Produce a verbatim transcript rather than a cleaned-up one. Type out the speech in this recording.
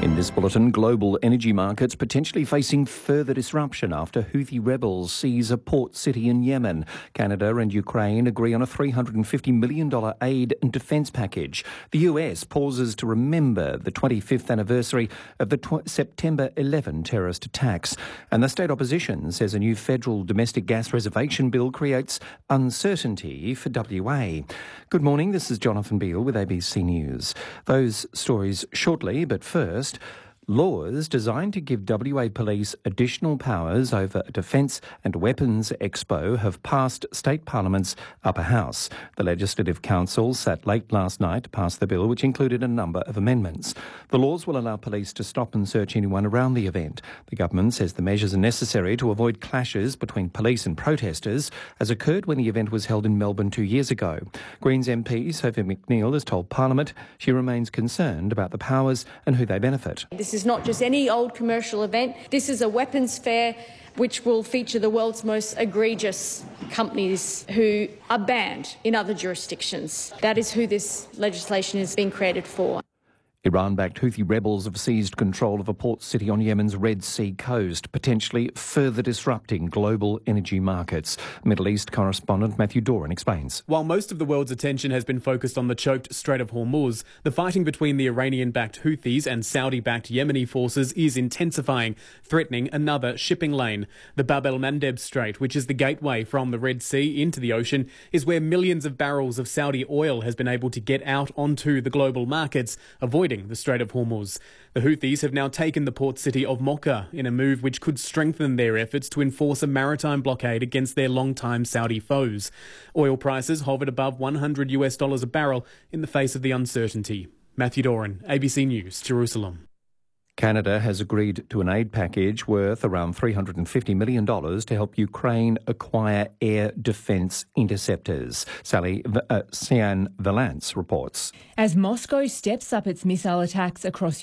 In this bulletin, global energy markets potentially facing further disruption after Houthi rebels seize a port city in Yemen. Canada and Ukraine agree on a three hundred fifty million dollars aid and defence package. The U S pauses to remember the twenty-fifth anniversary of the tw- September eleventh terrorist attacks. And the state opposition says a new federal domestic gas reservation bill creates uncertainty for W A. Good morning, this is Jonathan Beale with A B C News. Those stories shortly, but first, laws designed to give W A police additional powers over a defence and weapons expo have passed State Parliament's upper house. The Legislative Council sat late last night to pass the bill, which included a number of amendments. The laws will allow police to stop and search anyone around the event. The government says the measures are necessary to avoid clashes between police and protesters, as occurred when the event was held in Melbourne two years ago. Greens M P Sophie McNeil has told Parliament she remains concerned about the powers and who they benefit. This is not just any old commercial event. This is a weapons fair which will feature the world's most egregious companies who are banned in other jurisdictions. That is who this legislation is being created for. Iran-backed Houthi rebels have seized control of a port city on Yemen's Red Sea coast, potentially further disrupting global energy markets. Middle East correspondent Matthew Doran explains. While most of the world's attention has been focused on the choked Strait of Hormuz, the fighting between the Iranian-backed Houthis and Saudi-backed Yemeni forces is intensifying, threatening another shipping lane. The Bab el-Mandeb Strait, which is the gateway from the Red Sea into the ocean, is where millions of barrels of Saudi oil has been able to get out onto the global markets, avoiding the Strait of Hormuz. The Houthis have now taken the port city of Mocha in a move which could strengthen their efforts to enforce a maritime blockade against their longtime Saudi foes. Oil prices hovered above one hundred US dollars a barrel in the face of the uncertainty. Matthew Doran, A B C News, Jerusalem. Canada has agreed to an aid package worth around three hundred fifty million dollars to help Ukraine acquire air defence interceptors. Sally uh, Sian Valance reports. As Moscow steps up its missile attacks across